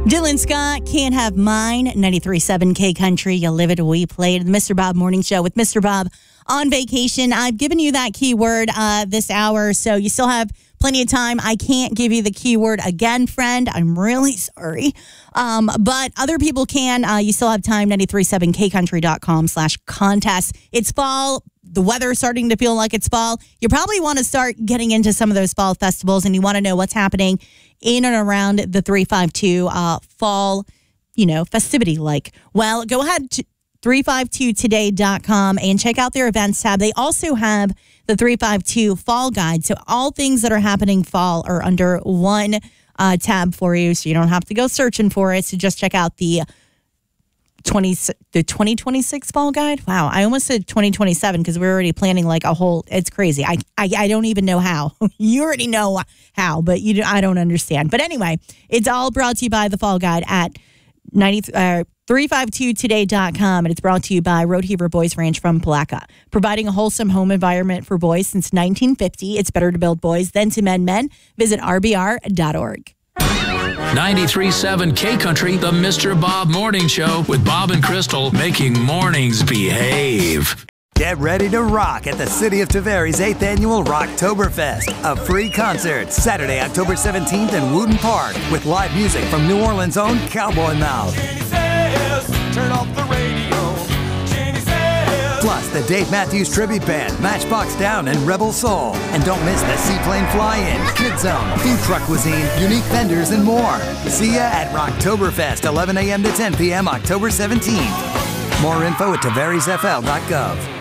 Dylan Scott, Can't Have Mine, 93.7 K Country. You live it, we played. The Mr. Bob Morning Show with Mr. Bob on vacation. I've given you that keyword this hour, so you still have plenty of time. I can't give you the keyword again, friend. I'm really sorry. But other people can. You still have time, 937kcountry.com/contest. It's fall. The weather's starting to feel like it's fall. You probably want to start getting into some of those fall festivals, and you want to know what's happening in and around the 352 fall, festivity like. Well, go ahead to 352today.com and check out their events tab. They also have the 352 fall guide. So all things that are happening fall are under one tab for you. So you don't have to go searching for it. So just check out the 2026 fall guide. Wow, I almost said 2027 because we're already planning like a whole. It's crazy. I don't even know how. You already know how, but I don't understand. But anyway, it's all brought to you by the Fall Guide at 352today.com, and it's brought to you by Roadheaver Boys Ranch from Palaca, providing a wholesome home environment for boys since 1950. It's better to build boys than to mend men. Visit rbr.org. 93.7 K Country, the Mr. Bob Morning Show with Bob and Crystal, making mornings behave. Get ready to rock at the City of Tavares 8th Annual Rocktoberfest, a free concert Saturday, October 17th in Wooten Park with live music from New Orleans' own Cowboy Mouth. Turn off the radio. Plus, the Dave Matthews Tribute Band, Matchbox Down, and Rebel Soul. And don't miss the Seaplane Fly-In, Kid Zone, Food Truck Cuisine, Unique Vendors, and more. See ya at Rocktoberfest, 11 a.m. to 10 p.m. October 17th. More info at tavaresfl.gov.